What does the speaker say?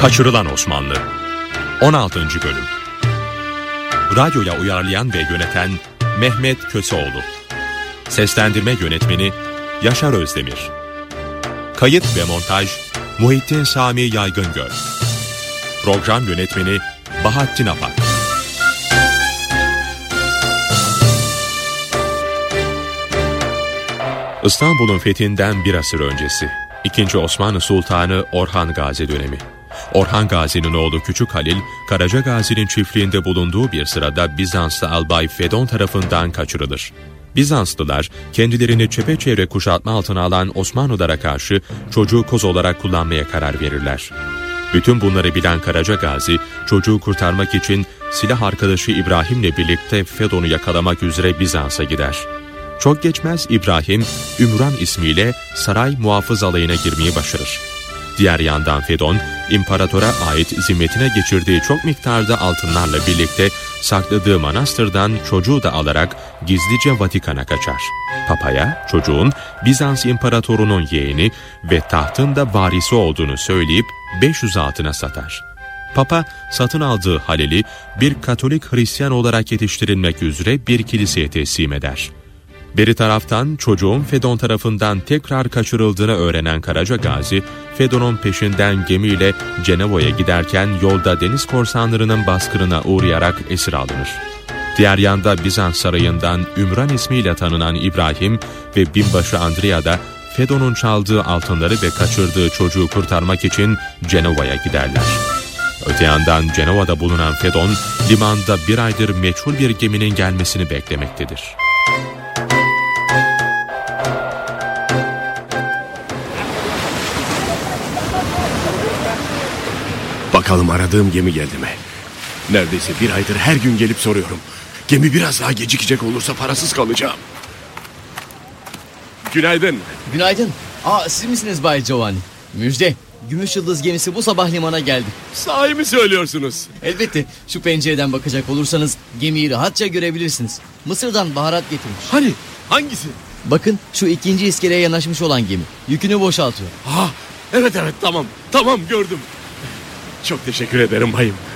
Kaçırılan Osmanlı 16. Bölüm. Radyoya uyarlayan ve yöneten Mehmet Köseoğlu. Seslendirme yönetmeni Yaşar Özdemir. Kayıt ve montaj Muhittin Sami Yaygıngöl. Program yönetmeni Bahattin Apak. İstanbul'un fethinden bir asır öncesi. 2. Osmanlı Sultanı Orhan Gazi dönemi. Orhan Gazi'nin oğlu Küçük Halil, Karaca Gazi'nin çiftliğinde bulunduğu bir sırada Bizanslı albay Fedon tarafından kaçırılır. Bizanslılar kendilerini çepeçevre kuşatma altına alan Osmanlılara karşı çocuğu koz olarak kullanmaya karar verirler. Bütün bunları bilen Karaca Gazi, çocuğu kurtarmak için silah arkadaşı İbrahim'le birlikte Fedon'u yakalamak üzere Bizans'a gider. Çok geçmez İbrahim, Ümran ismiyle saray muhafız alayına girmeyi başarır. Diğer yandan Fedon, imparatora ait zimmetine geçirdiği çok miktarda altınlarla birlikte sakladığı manastırdan çocuğu da alarak gizlice Vatikan'a kaçar. Papa'ya çocuğun Bizans imparatorunun yeğeni ve tahtın da varisi olduğunu söyleyip 500 altına satar. Papa satın aldığı Halil'i bir Katolik Hristiyan olarak yetiştirilmek üzere bir kiliseye teslim eder. Beri taraftan çocuğun Fedon tarafından tekrar kaçırıldığını öğrenen Karaca Gazi, Fedon'un peşinden gemiyle Cenevo'ya giderken yolda deniz korsanlarının baskınına uğrayarak esir alınır. Diğer yanda Bizans sarayından Ümran ismiyle tanınan İbrahim ve binbaşı Andrea da Fedon'un çaldığı altınları ve kaçırdığı çocuğu kurtarmak için Cenevo'ya giderler. Öte yandan Cenevo'da bulunan Fedon, limanda bir aydır meçhul bir geminin gelmesini beklemektedir. Bakalım aradığım gemi geldi mi? Neredeyse bir aydır her gün gelip soruyorum. Gemi biraz daha gecikecek olursa parasız kalacağım. Günaydın. Günaydın. Siz misiniz Bay Giovanni? Müjde. Gümüş Yıldız gemisi bu sabah limana geldi. Sahi mi söylüyorsunuz? Elbette. Şu pencereden bakacak olursanız gemiyi rahatça görebilirsiniz. Mısır'dan baharat getirmiş. Hani? Hangisi? Bakın şu 2. iskeleye yanaşmış olan gemi. Yükünü boşaltıyor. Evet tamam gördüm. Çok teşekkür ederim bayım.